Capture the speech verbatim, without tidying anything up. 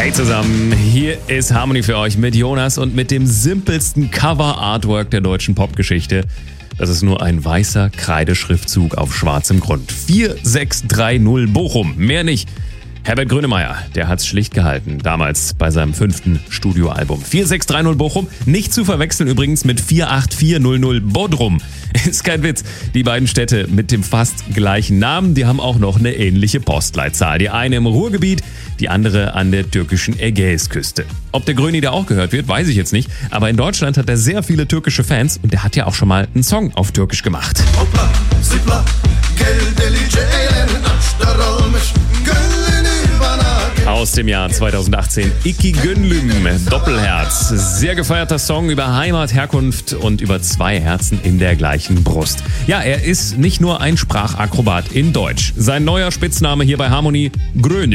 Hey zusammen, hier ist Harmony für euch mit Jonas und mit dem simpelsten Cover-Artwork der deutschen Popgeschichte. Das ist nur ein weißer Kreideschriftzug auf schwarzem Grund. vier sechs drei null Bochum, mehr nicht. Herbert Grönemeyer, der hat's schlicht gehalten, damals bei seinem fünften Studioalbum. vier sechs drei null Bochum, nicht zu verwechseln übrigens mit vier acht vier null null Bodrum. Ist kein Witz, die beiden Städte mit dem fast gleichen Namen, die haben auch noch eine ähnliche Postleitzahl. Die eine im Ruhrgebiet, die andere an der türkischen Ägäisküste. Ob der Gröni da auch gehört wird, weiß ich jetzt nicht, aber in Deutschland hat er sehr viele türkische Fans und der hat ja auch schon mal einen Song auf Türkisch gemacht. Hopla, zipla, gel delice eğlen, aç daralmış, gönlünü bana gel. Aus dem Jahr zweitausendachtzehn, Iki Gönlüm, Doppelherz. Sehr gefeierter Song über Heimat, Herkunft und über zwei Herzen in der gleichen Brust. Ja, er ist nicht nur ein Sprachakrobat in Deutsch. Sein neuer Spitzname hier bei Harmony, Gröni.